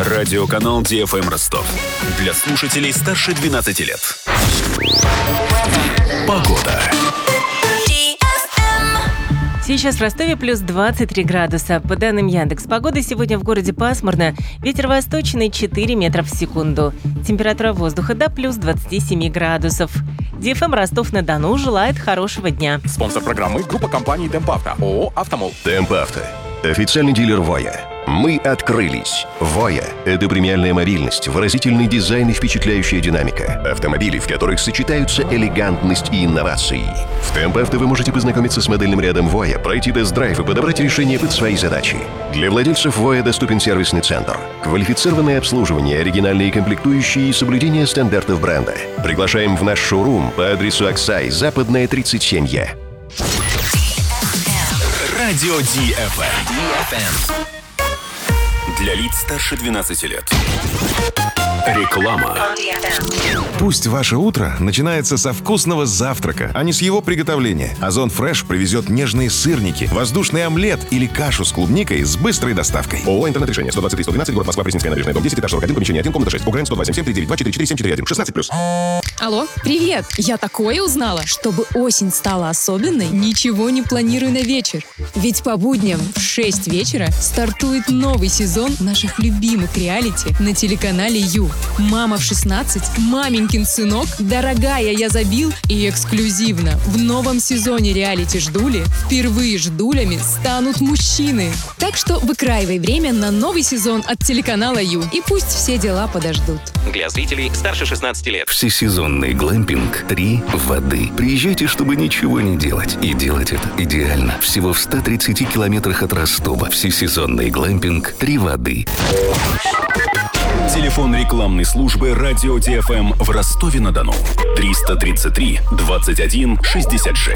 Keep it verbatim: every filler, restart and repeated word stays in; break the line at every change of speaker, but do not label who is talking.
Радиоканал Ди Эф Эм Ростов. Для слушателей старше двенадцати лет. Погода.
Сейчас в Ростове плюс двадцать три градуса. По данным Яндекс.Погоды, сегодня в городе пасмурно. Ветер восточный четыре метра в секунду. Температура воздуха до плюс двадцати семи градусов. Ди Эф Эм Ростов-на-Дону желает хорошего дня.
Спонсор программы — группа компаний «Темп Авто», ООО «Автомол».
«Темп Авто» – официальный дилер «Воя». Мы открылись. «Воя» – это премиальная мобильность, выразительный дизайн и впечатляющая динамика. Автомобили, в которых сочетаются элегантность и инновации. В «Темп Авто» вы можете познакомиться с модельным рядом «Воя», пройти тест-драйв и подобрать решение под свои задачи. Для владельцев «Воя» доступен сервисный центр, квалифицированное обслуживание, оригинальные комплектующие и соблюдение стандартов бренда. Приглашаем в наш шоурум по адресу Аксай, Западная, тридцать семь Е.
Радио Ди Эф Эм. Для лиц старше двенадцати лет. Реклама.
Пусть ваше утро начинается со вкусного завтрака, а не с его приготовления. Озон Фреш привезет нежные сырники, воздушный омлет или кашу с клубникой с быстрой доставкой.
ООО «Интернет-решение», сто двадцать три сто двенадцать, город Москва, Пресненская набережная, дом десять, этаж сорок один, помещение один, комната шесть. УГРН сто два семь семь три девять два четыре четыре семь четыре один, шестнадцать плюс.
Алло, привет! Я такое узнала. Чтобы осень стала особенной, ничего не планирую на вечер. Ведь по будням в шесть вечера стартует новый сезон наших любимых реалити на телеканале Ю. «Мама в шестнадцать», «Маменькин сынок», «Дорогая, я забил» и эксклюзивно в новом сезоне реалити «Ждули» впервые ждулями станут мужчины. Так что выкраивай время на новый сезон от телеканала Ю. И пусть все дела подождут.
Для зрителей старше шестнадцати лет.
Всесезонный глэмпинг «Три воды». Приезжайте, чтобы ничего не делать. И делать это идеально. Всего в ста тридцати километрах от Ростова. Всесезонный глэмпинг «Три воды».
Телефон рекламной службы «Радио Ди Эф Эм» в Ростове-на-Дону. триста тридцать три двадцать один шестьдесят шесть.